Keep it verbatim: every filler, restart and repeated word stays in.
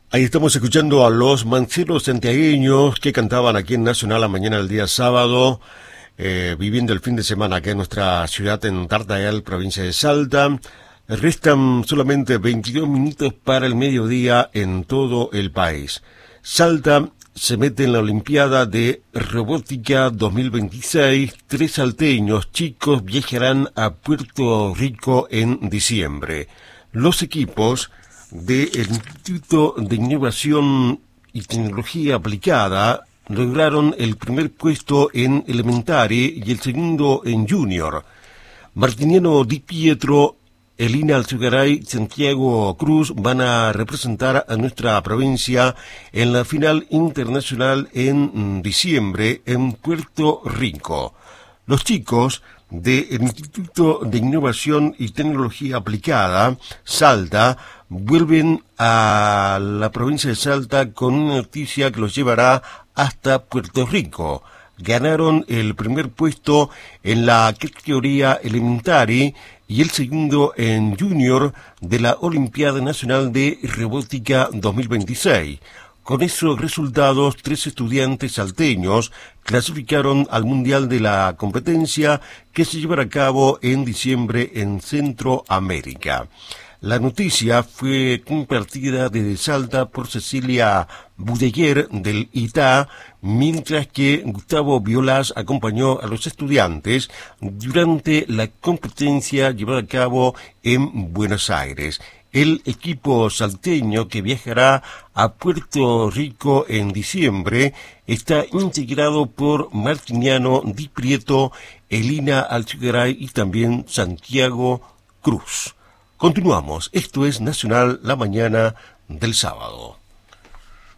Ahí estamos escuchando a los manceros santiagueños que cantaban aquí en Nacional la mañana del día sábado, eh, viviendo el fin de semana acá en nuestra ciudad, en Tartagal, provincia de Salta. Restan solamente veintidós minutos para el mediodía en todo el país. Salta se mete en la Olimpiada de Robótica dos mil veintiséis. Tres salteños chicos viajarán a Puerto Rico en diciembre. Los equipos del Instituto de Innovación y Tecnología Aplicada lograron el primer puesto en Elementary y el segundo en Junior. Martiniano Di Pietro, Elina Alzugaray y Santiago Cruz van a representar a nuestra provincia en la final internacional en diciembre en Puerto Rico. Los chicos del Instituto de Innovación y Tecnología Aplicada, Salta, vuelven a la provincia de Salta con una noticia que los llevará hasta Puerto Rico. Ganaron el primer puesto en la categoría Elementary y el segundo en Junior de la Olimpiada Nacional de Robótica dos mil veintiséis. Con esos resultados, tres estudiantes salteños clasificaron al Mundial de la competencia que se llevará a cabo en diciembre en Centroamérica. La noticia fue compartida desde Salta por Cecilia Budeyer del I T A, mientras que Gustavo Violas acompañó a los estudiantes durante la competencia llevada a cabo en Buenos Aires. El equipo salteño que viajará a Puerto Rico en diciembre está integrado por Martiniano Di Pietro, Elina Alzugaray y también Santiago Cruz. Continuamos, esto es Nacional la mañana del sábado.